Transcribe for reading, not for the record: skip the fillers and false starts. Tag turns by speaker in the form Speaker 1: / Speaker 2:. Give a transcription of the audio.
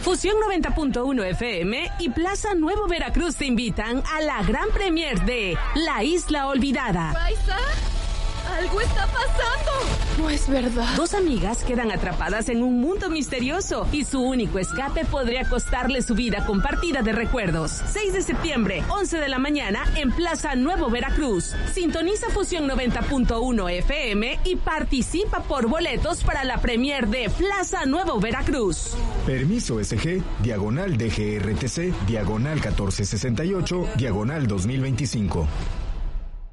Speaker 1: Fusión 90.1 FM y Plaza Nuevo Veracruz te invitan a la gran premier de La Isla Olvidada.
Speaker 2: Raiza, algo está pasando. No es verdad.
Speaker 1: Dos amigas quedan atrapadas en un mundo misterioso y su único escape podría costarle su vida compartida de recuerdos. 6 de septiembre, 11 de la mañana en Plaza Nuevo Veracruz. Sintoniza Fusión 90.1 FM y participa por boletos para la premier de Plaza Nuevo Veracruz.
Speaker 3: Permiso SG, diagonal DGRTC, diagonal 1468, diagonal 2025.